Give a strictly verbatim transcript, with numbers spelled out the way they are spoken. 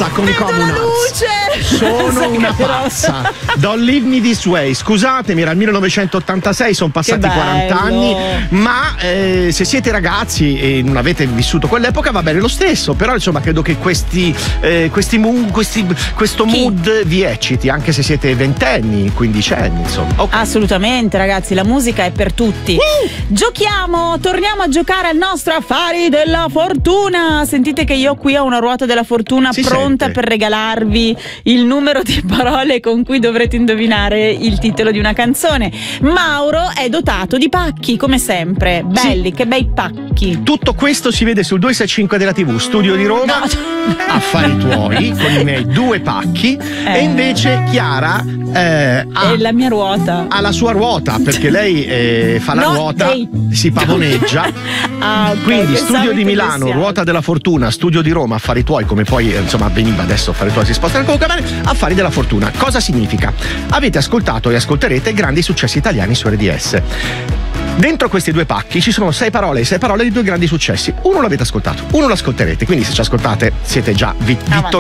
pazza con i Comunards. Sono una pazza. Don't Leave Me This Way. Scusatemi, era il millenovecentottantasei, sono passati quaranta anni, ma eh, se siete ragazzi e non avete vissuto quell'epoca va bene lo stesso, però insomma credo che questi, eh, questi, mood, questi questo Chi? mood vi ecciti anche se siete ventenni, quindicenni, insomma. Okay. Assolutamente, ragazzi, la musica è per tutti. Uh! Giochiamo, torniamo a giocare al nostro Affari della Fortuna. Sentite che io qui ho una ruota della fortuna si pronta sente. per regalarvi il numero di parole con cui dovrete indovinare il titolo di una canzone. Mauro è dotato di pacchi, come sempre. Belli, sì. Che bei pacchi. Tutto questo si vede sul due sei cinque della tivù, Studio di Roma. No. Affari tuoi, con i miei due pacchi. Eh. E invece Chiara eh, ha, è la mia ruota. Ha la sua ruota, perché lei eh, fa la no, ruota, ehi. si pavoneggia. ah, okay. Quindi Studio di Milano, Ruota della Fortuna, Studio di Roma, Affari tuoi, come poi insomma avveniva, adesso Affari tuoi si sposta nel canale, Affari della Fortuna. Cosa significa? Avete ascoltato e ascolterete grandi successi italiani su R D S. Dentro questi due pacchi ci sono sei parole, sei parole di due grandi successi. Uno l'avete ascoltato, uno lo ascolterete, quindi se ci ascoltate siete già vittoriati.